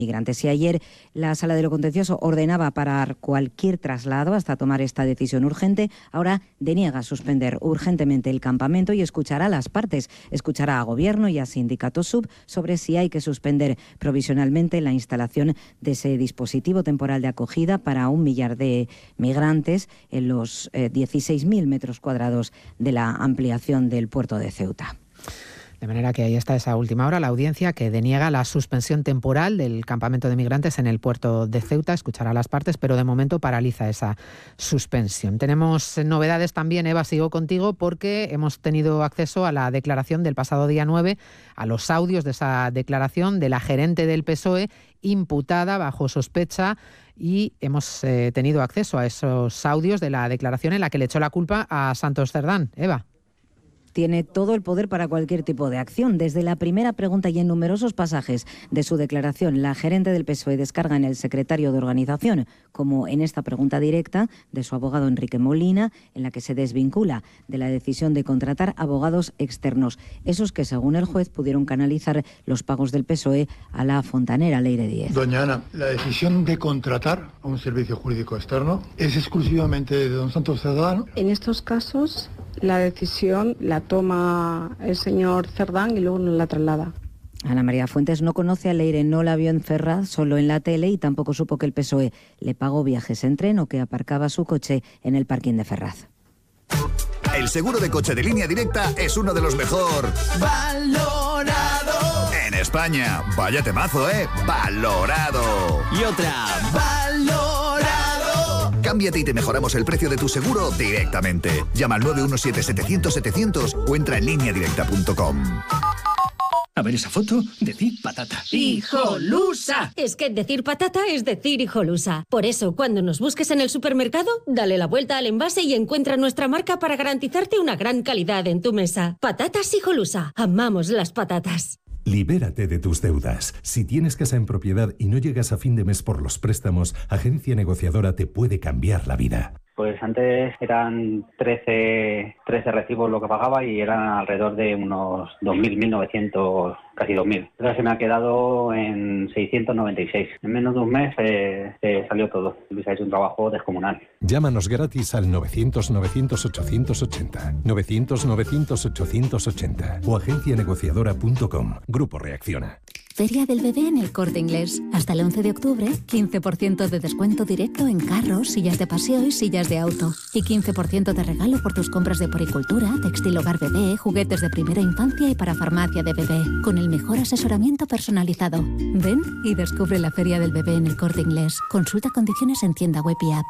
migrantes. Y ayer la Sala de lo Contencioso ordenaba parar cualquier traslado hasta tomar esta decisión urgente, ahora deniega suspender urgentemente el campamento y escuchará a las partes, escuchará a Gobierno y a sindicatos sub sobre si hay que suspender provisionalmente la instalación de ese dispositivo temporal de acogida para 1 millar de migrantes en los 16.000 metros cuadrados de la ampliación del puerto de Ceuta. De manera que ahí está esa última hora, la audiencia que deniega la suspensión temporal del campamento de migrantes en el puerto de Ceuta. Escuchará a las partes, pero de momento paraliza esa suspensión. Tenemos novedades también, Eva, sigo contigo, porque hemos tenido acceso a la declaración del pasado día 9, a los audios de esa declaración de la gerente del PSOE imputada bajo sospecha, y hemos tenido acceso a esos audios de la declaración en la que le echó la culpa a Santos Cerdán. Eva. Tiene todo el poder para cualquier tipo de acción. Desde la primera pregunta y en numerosos pasajes de su declaración, la gerente del PSOE descarga en el secretario de organización, como en esta pregunta directa de su abogado Enrique Molina, en la que se desvincula de la decisión de contratar abogados externos, esos que, según el juez, pudieron canalizar los pagos del PSOE a la fontanera Leire Díez. Doña Ana, la decisión de contratar a un servicio jurídico externo es exclusivamente de don Santos Cerdán. En estos casos, la decisión la toma el señor Cerdán y luego nos la traslada. Ana María Fuentes no conoce a Leire, no la vio en Ferraz, solo en la tele, y tampoco supo que el PSOE le pagó viajes en tren o que aparcaba su coche en el parking de Ferraz. El seguro de coche de Línea Directa es uno de los mejor valorados en España. Vaya temazo, ¿eh? Valorado. Y otra, valorado. Cámbiate y te mejoramos el precio de tu seguro directamente. Llama al 917-700-700 o entra en lineadirecta.com. A ver esa foto, decir patata. ¡Hijolusa! Es que decir patata es decir hijolusa. Por eso, cuando nos busques en el supermercado, dale la vuelta al envase y encuentra nuestra marca para garantizarte una gran calidad en tu mesa. Patatas Hijolusa. Amamos las patatas. Libérate de tus deudas. Si tienes casa en propiedad y no llegas a fin de mes por los préstamos, Agencia Negociadora te puede cambiar la vida. Pues antes eran 13 recibos lo que pagaba y eran alrededor de unos 2.000, 1.900, casi 2.000. Ahora se me ha quedado en 696. En menos de un mes salió todo. Luis ha hecho un trabajo descomunal. Llámanos gratis al 900-900-880, 900-900-880 o agencianegociadora.com. Grupo Reacciona. Feria del Bebé en El Corte Inglés. Hasta el 11 de octubre, 15% de descuento directo en carros, sillas de paseo y sillas de auto. Y 15% de regalo por tus compras de poricultura, textil hogar bebé, juguetes de primera infancia y para farmacia de bebé. Con el mejor asesoramiento personalizado. Ven y descubre la Feria del Bebé en El Corte Inglés. Consulta condiciones en tienda web y app.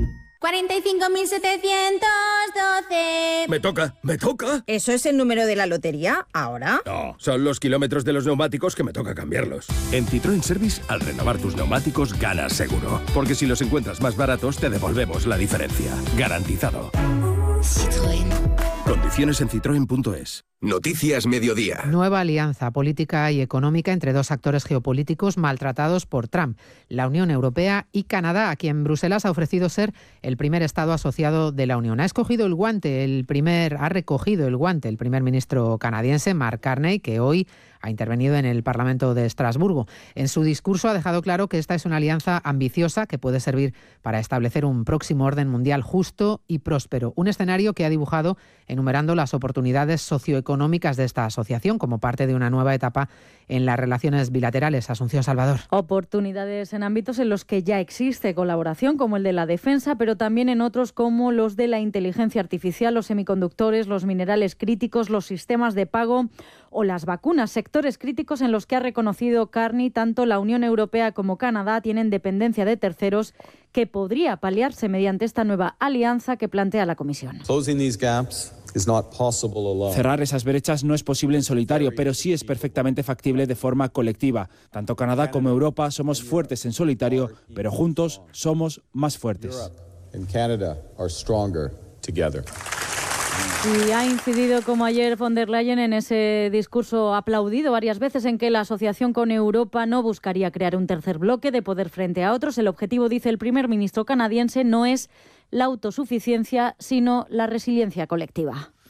45.712. Me toca. ¿Eso es el número de la lotería? ¿Ahora? No, son los kilómetros de los neumáticos que me toca cambiarlos. En Citroën Service, al renovar tus neumáticos, ganas seguro. Porque si los encuentras más baratos, te devolvemos la diferencia. Garantizado. Citroën. Condiciones en citroen.es. Noticias Mediodía. Nueva alianza política y económica entre dos actores geopolíticos maltratados por Trump, la Unión Europea y Canadá, a quien Bruselas ha ofrecido ser el primer Estado asociado de la Unión. Ha recogido el guante el primer ministro canadiense, Mark Carney, que hoy ha intervenido en el Parlamento de Estrasburgo. En su discurso ha dejado claro que esta es una alianza ambiciosa que puede servir para establecer un próximo orden mundial justo y próspero. Un escenario que ha dibujado enumerando las oportunidades socioeconómicas de esta asociación como parte de una nueva etapa en las relaciones bilaterales. Asunción Salvador. Oportunidades en ámbitos en los que ya existe colaboración, como el de la defensa, pero también en otros como los de la inteligencia artificial, los semiconductores, los minerales críticos, los sistemas de pago o las vacunas, sectores críticos en los que ha reconocido Carney tanto la Unión Europea como Canadá tienen dependencia de terceros que podría paliarse mediante esta nueva alianza que plantea la Comisión. Cerrar esas brechas no es posible en solitario, pero sí es perfectamente factible de forma colectiva. Tanto Canadá como Europa somos fuertes en solitario, pero juntos somos más fuertes. Y ha incidido, como ayer, von der Leyen en ese discurso aplaudido varias veces, en que la asociación con Europa no buscaría crear un tercer bloque de poder frente a otros. El objetivo, dice el primer ministro canadiense, no es la autosuficiencia, sino la resiliencia colectiva.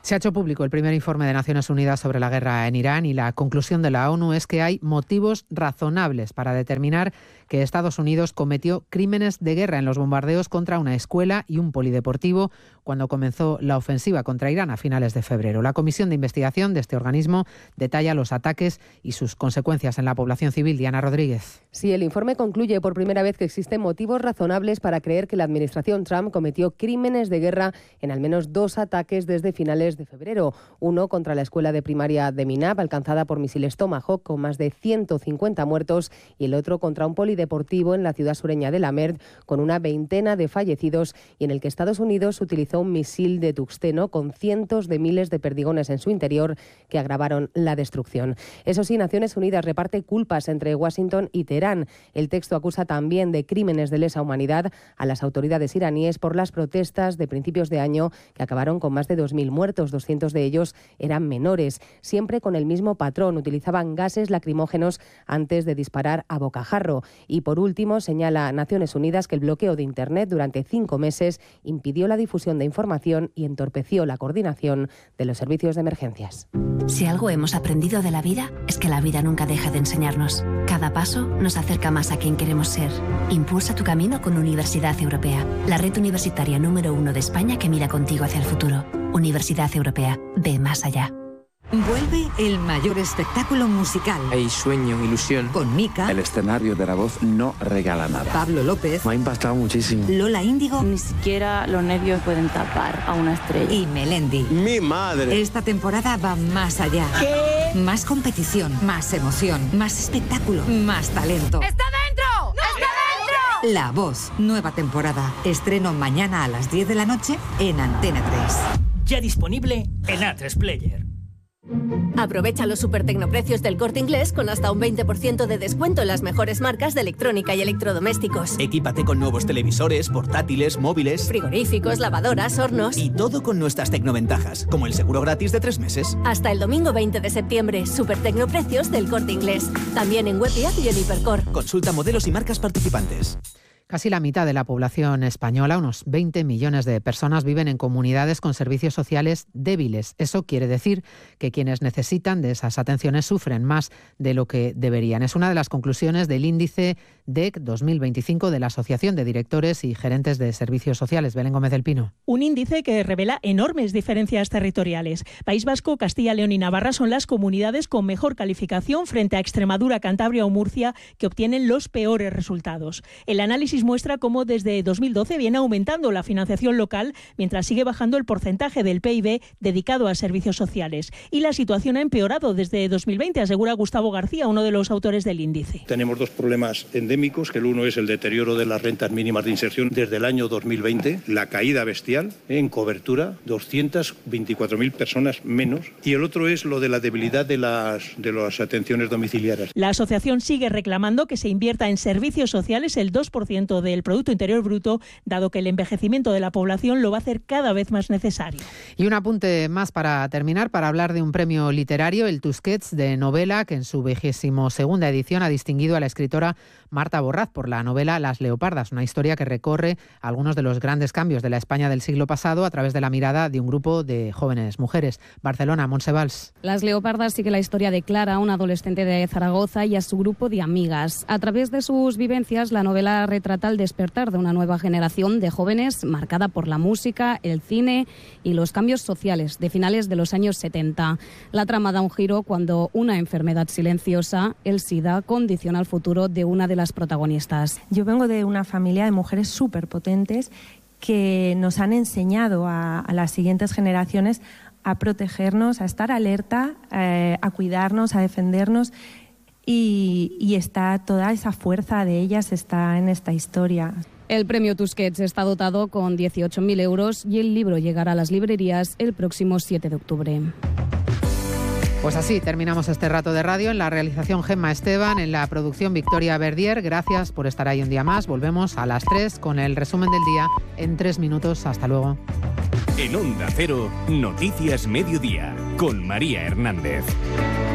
Se ha hecho público el primer informe de Naciones Unidas sobre la guerra en Irán y la conclusión de la ONU es que hay motivos razonables para determinar que Estados Unidos cometió crímenes de guerra en los bombardeos contra una escuela y un polideportivo cuando comenzó la ofensiva contra Irán a finales de febrero. La comisión de investigación de este organismo detalla los ataques y sus consecuencias en la población civil. Diana Rodríguez. Sí, el informe concluye por primera vez que existen motivos razonables para creer que la administración Trump cometió crímenes de guerra en al menos 2 ataques desde finales de febrero. Uno contra la escuela de primaria de Minab, alcanzada por misiles Tomahawk, con más de 150 muertos, y el otro contra un polideportivo en la ciudad sureña de Lamed, con una veintena de fallecidos, y en el que Estados Unidos utilizó un misil de tungsteno con cientos de miles de perdigones en su interior que agravaron la destrucción. Eso sí, Naciones Unidas reparte culpas entre Washington y Teherán. El texto acusa también de crímenes de lesa humanidad a las autoridades iraníes por las protestas de principios de año que acabaron con más de 2.000 muertos. 200 de ellos eran menores, siempre con el mismo patrón. Utilizaban gases lacrimógenos antes de disparar a bocajarro. Y por último, señala Naciones Unidas que el bloqueo de Internet durante 5 meses impidió la difusión de información y entorpeció la coordinación de los servicios de emergencias. Si algo hemos aprendido de la vida, es que la vida nunca deja de enseñarnos. Cada paso nos acerca más a quien queremos ser. Impulsa tu camino con Universidad Europea, la red universitaria número 1 de España que mira contigo hacia el futuro. Universidad Europea, ve más allá. Vuelve el mayor espectáculo musical. Hay sueño, ilusión. Con Mika. El escenario de La Voz no regala nada. Pablo López. Me ha impactado muchísimo. Lola Índigo. Ni siquiera los nervios pueden tapar a una estrella. Y Melendi. ¡Mi madre! Esta temporada va más allá. ¿Qué? Más competición, más emoción, más espectáculo, más talento. ¡Está dentro! ¡Está dentro! La Voz, nueva temporada. Estreno mañana a las 10 de la noche en Antena 3. Ya disponible en A3 Player. Aprovecha los supertecnoprecios del Corte Inglés con hasta un 20% de descuento en las mejores marcas de electrónica y electrodomésticos. Equípate con nuevos televisores, portátiles, móviles, frigoríficos, lavadoras, hornos. Y todo con nuestras tecnoventajas, como el seguro gratis de 3 meses. Hasta el domingo 20 de septiembre, supertecnoprecios del Corte Inglés. También en web y app y en Hipercor. Consulta modelos y marcas participantes. Casi la mitad de la población española, unos 20 millones de personas, viven en comunidades con servicios sociales débiles. Eso quiere decir que quienes necesitan de esas atenciones sufren más de lo que deberían. Es una de las conclusiones del índice DEC 2025 de la Asociación de Directores y Gerentes de Servicios Sociales. Belén Gómez del Pino. Un índice que revela enormes diferencias territoriales. País Vasco, Castilla, León y Navarra son las comunidades con mejor calificación frente a Extremadura, Cantabria o Murcia, que obtienen los peores resultados. El análisis muestra cómo desde 2012 viene aumentando la financiación local, mientras sigue bajando el porcentaje del PIB dedicado a servicios sociales. Y la situación ha empeorado desde 2020, asegura Gustavo García, uno de los autores del índice. Tenemos 2 problemas endémicos, que el uno es el deterioro de las rentas mínimas de inserción desde el año 2020, la caída bestial en cobertura, 224.000 personas menos, y el otro es lo de la debilidad de las atenciones domiciliarias. La asociación sigue reclamando que se invierta en servicios sociales el 2% del Producto Interior Bruto, dado que el envejecimiento de la población lo va a hacer cada vez más necesario. Y un apunte más para terminar, para hablar de un premio literario, el Tusquets de novela, que en su 22ª edición ha distinguido a la escritora Marta Borraz por la novela Las Leopardas, una historia que recorre algunos de los grandes cambios de la España del siglo pasado a través de la mirada de un grupo de jóvenes mujeres. Barcelona, Montse Valls. Las Leopardas sigue la historia de Clara, una adolescente de Zaragoza, y a su grupo de amigas. A través de sus vivencias, la novela retrata el despertar de una nueva generación de jóvenes marcada por la música, el cine y los cambios sociales de finales de los años 70. La trama da un giro cuando una enfermedad silenciosa, el SIDA, condiciona el futuro de una de las protagonistas. Yo vengo de una familia de mujeres súper potentes que nos han enseñado a las siguientes generaciones a protegernos, a estar alerta, a cuidarnos, a defendernos. Y está toda esa fuerza de ellas está en esta historia. El premio Tusquets está dotado con 18.000 euros y el libro llegará a las librerías el próximo 7 de octubre. Pues así terminamos este rato de radio. En la realización Gemma Esteban, en la producción Victoria Verdier. Gracias por estar ahí un día más. Volvemos a las 3 con el resumen del día en 3 minutos. Hasta luego. En Onda Cero, Noticias Mediodía, con María Hernández.